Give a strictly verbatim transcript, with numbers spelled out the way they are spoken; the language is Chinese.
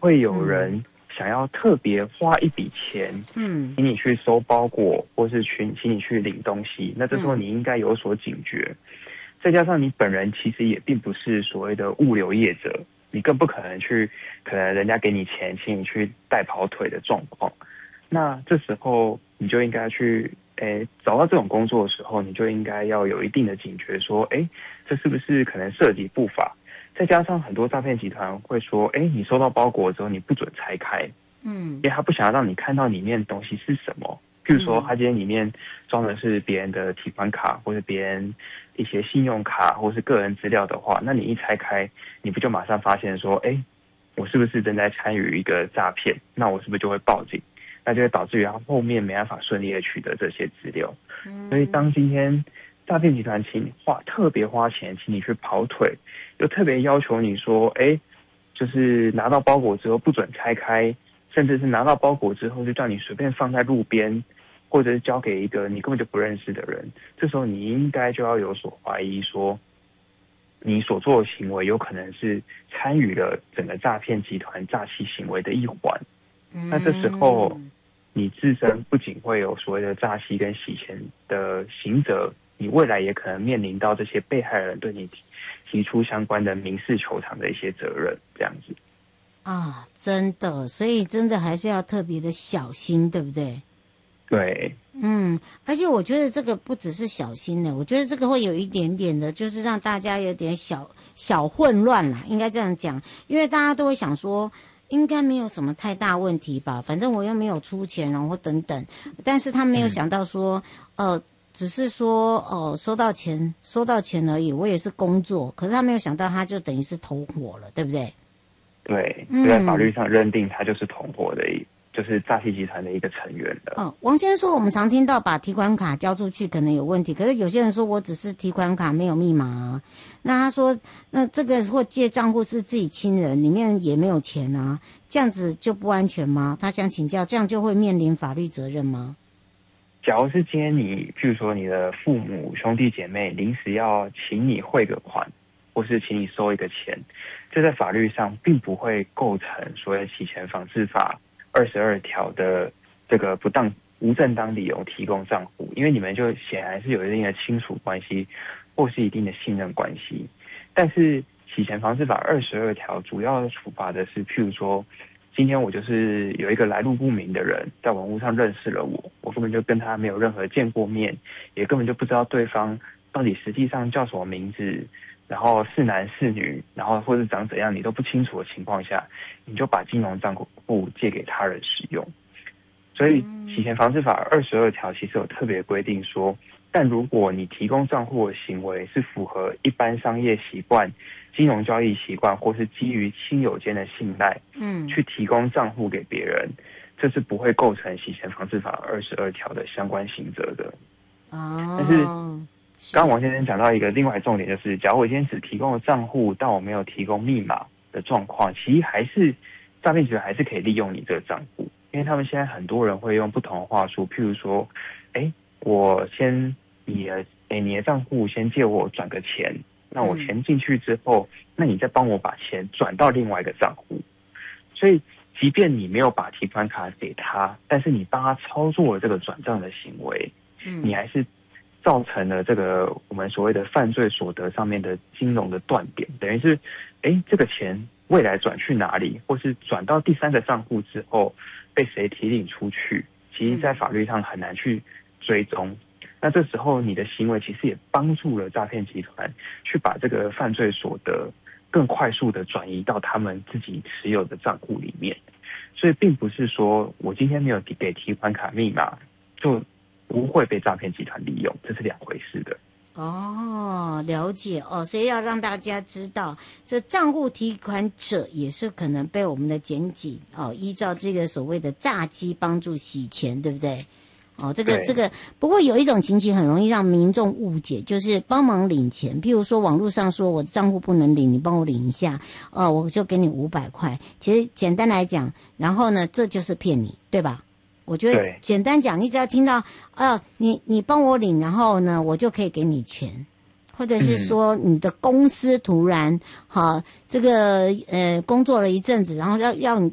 会有人想要特别花一笔钱， 嗯， 请你去收包裹，或是去请你去领东西，那这时候你应该有所警觉。嗯、再加上你本人其实也并不是所谓的物流业者，你更不可能去，可能人家给你钱，请你去带跑腿的状况。那这时候你就应该去，诶，找到这种工作的时候，你就应该要有一定的警觉，说，诶，这是不是可能涉及不法？再加上很多诈骗集团会说，诶，你收到包裹之后，你不准拆开，嗯，因为他不想要让你看到里面东西是什么。譬如说，他今天里面装的是别人的提款卡，或者别人一些信用卡，或是个人资料的话，那你一拆开，你不就马上发现说，诶，我是不是正在参与一个诈骗？那我是不是就会报警？那就会导致于他后面没办法顺利的取得这些资料。嗯、所以当今天诈骗集团请你花特别花钱，请你去跑腿，又特别要求你说，哎，就是拿到包裹之后不准拆开，甚至是拿到包裹之后就叫你随便放在路边，或者是交给一个你根本就不认识的人，这时候你应该就要有所怀疑，说你所做的行为有可能是参与了整个诈骗集团诈欺行为的一环。嗯、那这时候你自身不仅会有所谓的诈欺跟洗钱的刑责，你未来也可能面临到这些被害人对你提提出相关的民事求偿的一些责任，这样子。 啊，真的，所以真的还是要特别的小心，对不对？ 对， 嗯，而且我觉得这个不只是小心的，我觉得这个会有一点点的，就是让大家有点小小混乱啦，应该这样讲，因为大家都会想说，应该没有什么太大问题吧，反正我又没有出钱，然后等等，但是他没有想到说，嗯、呃，只是说哦、呃，收到钱，收到钱而已，我也是工作，可是他没有想到，他就等于是同伙了，对不对？ 对，就在法律上认定他就是同伙的一。就是诈欺集团的一个成员的。 哦，王先生说，我们常听到把提款卡交出去可能有问题，可是有些人说我只是提款卡没有密码啊。那他说，那这个或借账户是自己亲人，里面也没有钱啊，这样子就不安全吗？他想请教，这样就会面临法律责任吗？ 假如是今天你，譬如说你的父母兄弟姐妹临时要请你汇个款，或是请你收一个钱，这在法律上并不会构成所谓洗钱防治法二十二条的这个不当无正当理由提供账户，因为你们就显然是有一定的亲属关系或是一定的信任关系。但是洗钱防治法二十二条主要处罚的是，譬如说今天我就是有一个来路不明的人在网络上认识了我，我根本就跟他没有任何见过面，也根本就不知道对方到底实际上叫什么名字，然后是男是女，然后或是长怎样你都不清楚的情况下，你就把金融账户借给他人使用。所以洗钱防治法二十二条其实有特别规定说，但如果你提供账户的行为是符合一般商业习惯、金融交易习惯，或是基于亲友间的信赖，嗯，去提供账户给别人，这是不会构成洗钱防治法二十二条的相关刑责的。哦，但是刚刚王先生讲到一个另外重点，就是假如我今天只提供了账户，但我没有提供密码的状况，其实还是诈骗集团还是可以利用你这个账户，因为他们现在很多人会用不同的话术，譬如说，哎，我先你的哎你的账户先借我转个钱，那我钱进去之后，嗯、那你再帮我把钱转到另外一个账户，所以即便你没有把提款卡给他，但是你帮他操作了这个转账的行为，嗯、你还是造成了这个我们所谓的犯罪所得上面的金融的断点，等于是，哎，这个钱未来转去哪里，或是转到第三个账户之后被谁提领出去，其实在法律上很难去追踪。那这时候你的行为其实也帮助了诈骗集团去把这个犯罪所得更快速的转移到他们自己持有的账户里面。所以并不是说我今天没有给提款卡密码就不会被诈骗集团利用，这是两回事的。 哦，了解哦，所以要让大家知道，这账户提款者也是可能被我们的检警哦，依照这个所谓的诈欺帮助洗钱，对不对？哦，这个这个，不过有一种情形很容易让民众误解，就是帮忙领钱，譬如说网络上说我的账户不能领，你帮我领一下，哦，我就给你五百块。其实简单来讲，然后呢，这就是骗你，对吧？我觉得简单讲，你只要听到啊，你你帮我领，然后呢，我就可以给你钱，或者是说你的公司突然好、嗯、这个呃工作了一阵子，然后要要你